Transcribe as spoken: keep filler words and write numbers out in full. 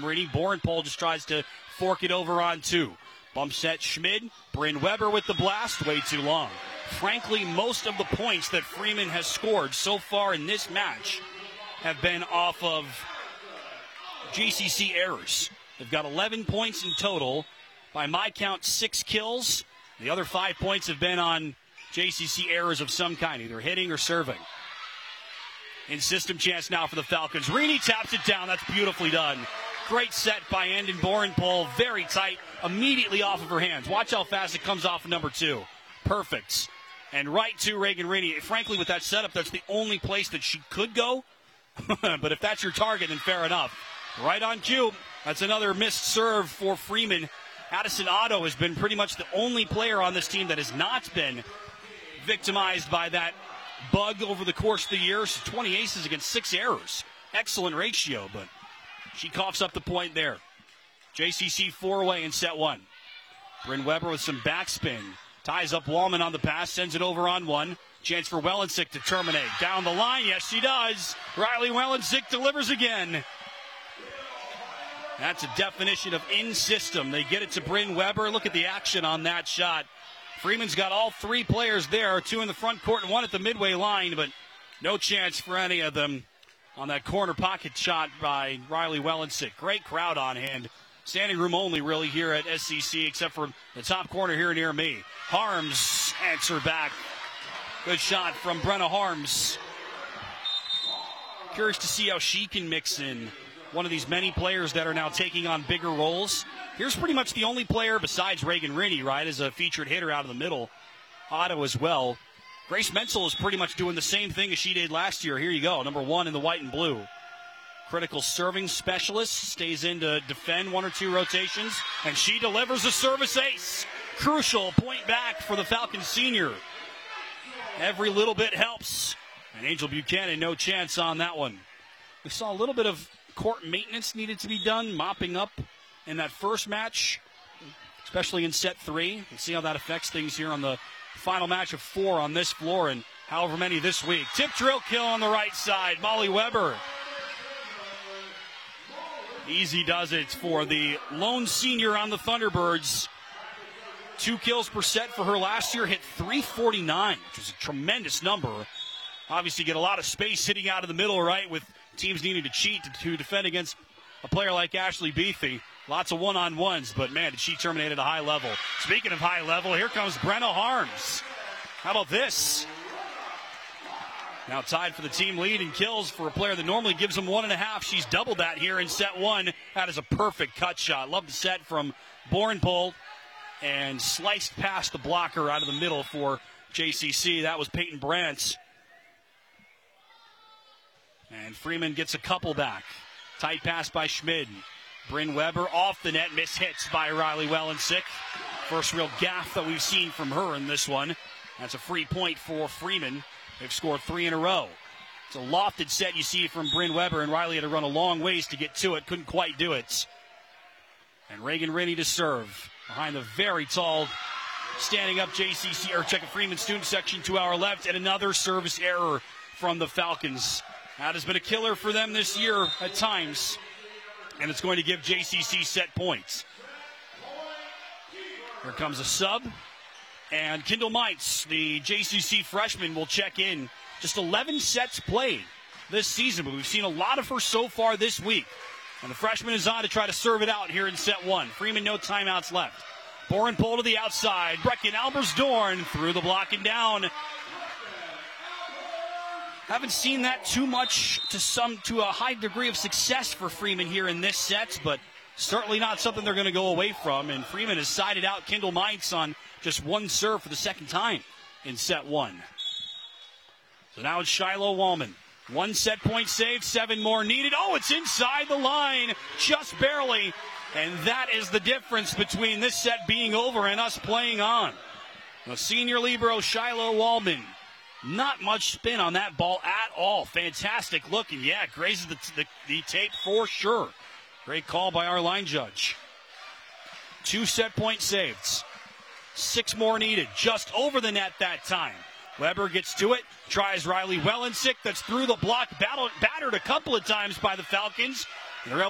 Rini. Borenpol just tries to fork it over on two. Bump set Schmid. Bryn Weber with the blast. Way too long. Frankly, most of the points that Freeman has scored so far in this match have been off of J C C errors. They've got eleven points in total. By my count, six kills. The other five points have been on J C C errors of some kind, either hitting or serving. In system chance now for the Falcons. Rini taps it down. That's beautifully done. Great set by Endon Borenpol. Very tight. Immediately off of her hands. Watch how fast it comes off of number two. Perfect. And right to Reagan Rini. Frankly, with that setup, that's the only place that she could go. But if that's your target, then fair enough. Right on cue. That's another missed serve for Freeman. Addison Otto has been pretty much the only player on this team that has not been victimized by that bug over the course of the year. So twenty aces against six errors. Excellent ratio, but she coughs up the point there. J C C four-way in set one. Bryn Weber with some backspin. Ties up Wallman on the pass, sends it over on one. Chance for Wellensick to terminate. Down the line, yes she does. Riley Wellensick delivers again. That's a definition of in-system. They get it to Bryn Weber. Look at the action on that shot. Freeman's got all three players there, two in the front court and one at the midway line, but no chance for any of them on that corner pocket shot by Riley Wellensick. Great crowd on hand. Standing room only really here at S C C, except for the top corner here near me. Harms answer back. Good shot from Brenna Harms. Curious to see how she can mix in one of these many players that are now taking on bigger roles. Here's pretty much the only player besides Reagan Rini, right, as a featured hitter out of the middle. Otto as well. Grace Menzel is pretty much doing the same thing as she did last year. Here you go, number one in the white and blue. Critical serving specialist, stays in to defend one or two rotations, and she delivers a service ace. Crucial point back for the Falcons senior. Every little bit helps. And Angel Buchanan, no chance on that one. We saw a little bit of court maintenance needed to be done, mopping up in that first match, especially in set three. We'll see how that affects things here on the final match of four on this floor and however many this week. Tip drill kill on the right side. Molly Weber. Easy does it for the lone senior on the Thunderbirds. Two kills per set for her last year. Hit three forty-nine, which is a tremendous number. Obviously get a lot of space hitting out of the middle, right, with teams needing to cheat to, to defend against a player like Ashley Beathy. Lots of one-on-ones, but, man, did she terminate at a high level. Speaking of high level, here comes Brenna Harms. How about this? Now tied for the team lead in kills for a player that normally gives them one and a half. She's doubled that here in set one. That is a perfect cut shot. Love the set from Borenpol and sliced past the blocker out of the middle for J C C. That was Peyton Brantz. And Freeman gets a couple back. Tight pass by Schmid. Bryn Weber off the net. Miss hits by Riley Wellensick. First real gaffe that we've seen from her in this one. That's a free point for Freeman. They've scored three in a row. It's a lofted set you see from Bryn Weber, and Riley had to run a long ways to get to it. Couldn't quite do it. And Reagan Rini to serve behind the very tall, standing up J C C, or Czech Freeman student section to our left, and another service error from the Falcons. That has been a killer for them this year at times, and it's going to give J C C set points. Here comes a sub. And Kendall Meitz, the J C C freshman, will check in. Just eleven sets played this season, but we've seen a lot of her so far this week. And the freshman is on to try to serve it out here in set one. Freeman, no timeouts left. Borenpol to the outside. Brecken Albersdorn through the block and down. Haven't seen that too much to some to a high degree of success for Freeman here in this set, but certainly not something they're going to go away from. And Freeman has sided out Kendall Meitz on just one serve for the second time in set one. So now it's Shiloh Wallman. One set point saved, seven more needed. Oh, it's inside the line, just barely. And that is the difference between this set being over and us playing on. The senior libero, Shiloh Wallman. Not much spin on that ball at all. Fantastic look, and yeah, grazes the, the, the tape for sure. Great call by our line judge. Two set point saves. Six more needed. Just over the net that time. Weber gets to it. Tries Riley Wellensick. That's through the block. Battled, battered a couple of times by the Falcons. They're able